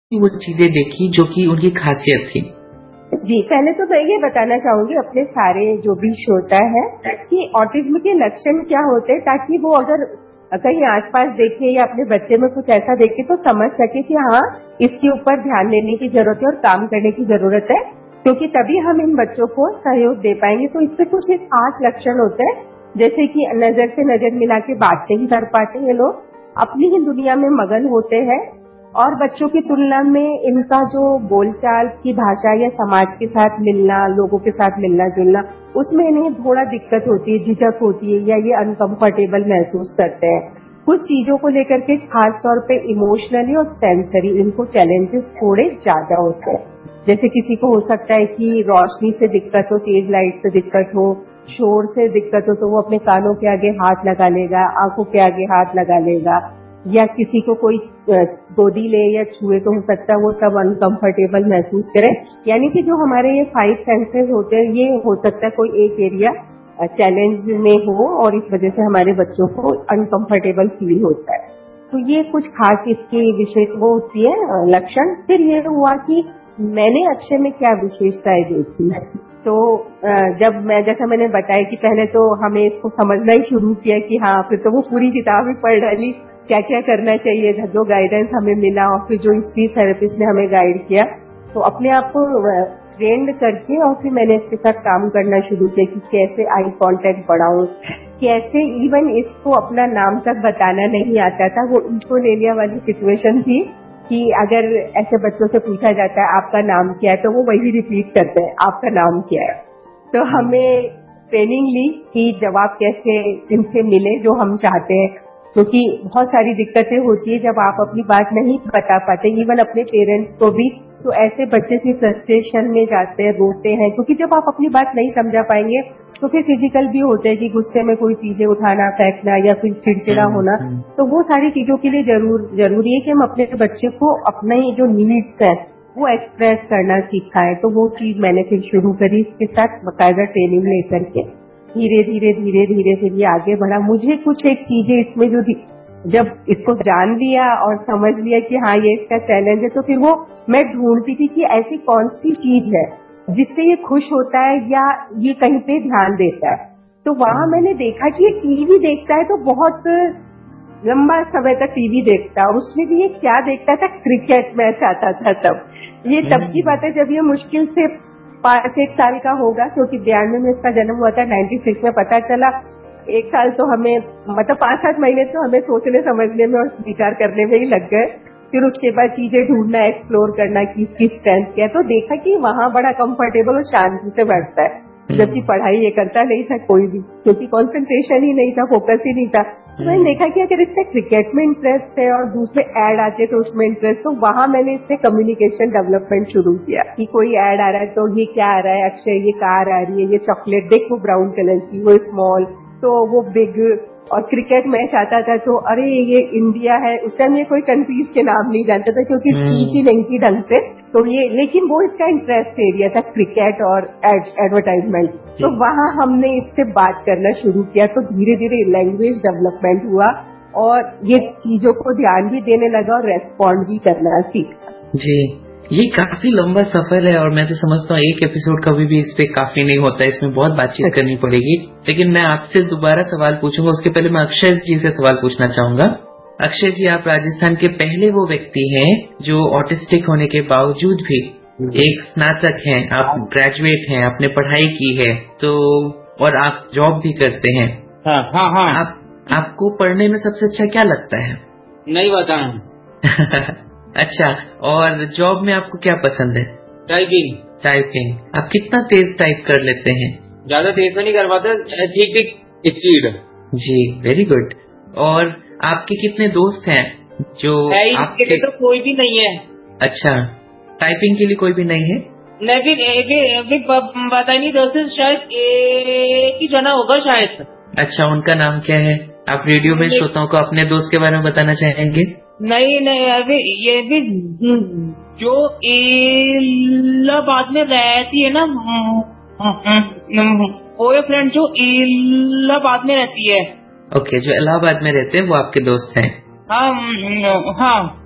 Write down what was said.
वो चीजें देखी जो कि उनकी खासियत थी? जी, पहले तो मैं ये बताना चाहूंगी अपने सारे जो भी श्रोता है कि ऑटिज्म के लक्षण क्या होते हैं, ताकि वो अगर कहीं आसपास देखे या अपने बच्चे में कुछ ऐसा देखे तो समझ सके कि हाँ, इसके ऊपर ध्यान देने की जरूरत है और काम करने की जरूरत है, क्योंकि तभी हम इन बच्चों को सहयोग दे पाएंगे। तो इससे कुछ एक खास लक्षण होते हैं, जैसे कि नजर से नजर मिला के बातें नहीं कर पाते ये लोग, अपनी ही दुनिया में मगन होते हैं, और बच्चों की तुलना में इनका जो बोलचाल की भाषा या समाज के साथ मिलना, लोगों के साथ मिलना जुलना, उसमें इन्हें थोड़ा दिक्कत होती है, झिझक होती है, या ये अनकंफर्टेबल महसूस करते हैं। कुछ चीजों को लेकर के खास तौर पे इमोशनली और सेंसरी इनको चैलेंजेस थोड़े ज्यादा होते हैं। जैसे किसी को हो सकता है कि रोशनी से दिक्कत हो, तेज लाइट से दिक्कत हो, शोर से दिक्कत हो, तो वो अपने कानों के आगे हाथ लगा लेगा, आंखों के आगे हाथ लगा लेगा, या किसी को कोई गोदी ले या छुए तो हो सकता है वो सब अनकंफर्टेबल महसूस करे। यानी कि जो हमारे ये 5 सेंसेस होते हैं, ये हो सकता है कोई एक एरिया चैलेंज में हो और इस वजह से हमारे बच्चों को अनकंफर्टेबल फील होता है। तो ये कुछ खास इसके विशेष वो होती है लक्षण। फिर ये हुआ कि मैंने अक्षय में क्या विशेषताएं देखी। तो जब मैं, जैसा मैंने बताया कि पहले तो हमें इसको समझना ही शुरू किया कि हाँ, फिर तो वो पूरी किताब ही पढ़ डाली, क्या क्या करना चाहिए था, जो गाइडेंस हमें मिला, और फिर जो स्पीच थेरेपिस्ट ने हमें गाइड किया, तो अपने आप को ट्रेंड करके और फिर मैंने इसके साथ काम करना शुरू किया कि कैसे आई कांटेक्ट बढ़ाऊं, कैसे इवन इसको अपना नाम तक बताना नहीं आता था। वो इकोलेलिया वाली सिचुएशन थी कि अगर ऐसे बच्चों से पूछा जाता है आपका नाम क्या है, तो वो वही रिपीट करते हैं आपका नाम क्या है। तो हमें ट्रेनिंग ली कि जवाब कैसे इनसे मिले जो हम चाहते हैं, क्योंकि बहुत सारी दिक्कतें होती है जब आप अपनी बात नहीं बता पाते, इवन अपने पेरेंट्स को भी। तो ऐसे बच्चे से फ्रस्ट्रेशन में जाते हैं, रोते हैं, क्योंकि जब आप अपनी बात नहीं समझा पाएंगे तो फिर फिजिकल भी होते हैं कि गुस्से में कोई चीजें उठाना, फेंकना या फिर चिड़चिड़ा होना। तो वो सारी चीजों के लिए जरूरी है कि हम अपने बच्चे को अपने जो नीड्स है वो एक्सप्रेस करना सिखाएं। तो वो चीज मैंने फिर शुरू करी इसके साथ बाकायदा ट्रेनिंग लेकर के। धीरे धीरे फिर ये आगे बढ़ा। मुझे कुछ एक चीजें इसमें जो जब इसको जान लिया और समझ लिया कि हाँ ये इसका चैलेंज है, तो फिर वो मैं ढूंढती थी कि ऐसी कौन सी चीज है जिससे ये खुश होता है या ये कहीं पे ध्यान देता है। तो वहां मैंने देखा कि ये टीवी देखता है, तो बहुत लंबा समय तक टीवी देखता, और उसमें भी ये क्या देखता था, क्रिकेट मैच आता था तब। ये तब की बात है जब ये मुश्किल से 5-1 साल का होगा, क्योंकि 92 में इसका जन्म हुआ था, 96 में पता चला। 1 साल तो हमें, मतलब 5-7 महीने तो हमें सोचने समझने में और स्वीकार करने में ही लग गए। फिर उसके बाद चीजें ढूंढना, एक्सप्लोर करना कि इसकी स्ट्रेंथ क्या है। तो देखा कि वहां बड़ा कंफर्टेबल और शांति से बैठता है, जबकि पढ़ाई ये करता नहीं था कोई भी, क्योंकि कंसंट्रेशन ही नहीं था, फोकस ही नहीं था। तो मैंने देखा कि अगर इससे क्रिकेट में इंटरेस्ट है और दूसरे ऐड आते तो उसमें इंटरेस्ट, तो वहां मैंने इससे कम्युनिकेशन डेवलपमेंट शुरू किया कि कोई ऐड आ रहा है तो ये क्या आ रहा है, अक्षय ये कार आ रही है, ये चॉकलेट देख, वो ब्राउन कलर की, वो स्मॉल, तो वो बिग। और क्रिकेट मैच आता था तो अरे ये इंडिया है, उस टाइम ये कोई कंट्रीज के नाम नहीं जानता था क्योंकि स्पीच ही नहीं थी ढंग से। तो ये, लेकिन वो इसका इंटरेस्ट एरिया था, क्रिकेट और एडवर्टाइजमेंट। तो वहां हमने इससे बात करना शुरू किया, तो धीरे धीरे लैंग्वेज डेवलपमेंट हुआ और ये चीजों को ध्यान भी देने लगा और रेस्पॉन्ड भी करना सीखा। जी, ये काफी लंबा सफर है और मैं तो समझता हूँ एक एपिसोड कभी भी इस पे काफी नहीं होता है, इसमें बहुत बातचीत करनी पड़ेगी। लेकिन मैं आपसे दोबारा सवाल पूछूंगा, उसके पहले मैं अक्षय जी से सवाल पूछना चाहूंगा। अक्षय जी, आप राजस्थान के पहले वो व्यक्ति हैं जो ऑटिस्टिक होने के बावजूद भी एक स्नातक हैं, आप ग्रेजुएट हैं, आपने पढ़ाई की है, तो और आप जॉब भी करते हैं। हाँ। आपको पढ़ने में सबसे अच्छा क्या लगता है? नहीं बताना। अच्छा, और जॉब में आपको क्या पसंद है? टाइपिंग। आप कितना तेज टाइप कर लेते हैं? ज्यादा तेज तो नहीं कर पाते, ठीक स्पीड। जी, वेरी गुड। और आपके कितने दोस्त हैं जो आपके लिए? तो कोई भी नहीं है। अच्छा, टाइपिंग के लिए कोई भी नहीं है? नहीं, पता नहीं, दोस्त शायद एक ही जना होगा शायद। अच्छा, उनका नाम क्या है? आप रेडियो में श्रोताओं को अपने दोस्त के बारे में बताना चाहेंगे? नहीं, अभी ये भी जो इलाहाबाद में रहती है ना, वो फ्रेंड जो इलाहाबाद में रहती है। ओके, जो इलाहाबाद में रहते हैं वो आपके दोस्त हैं? हाँ।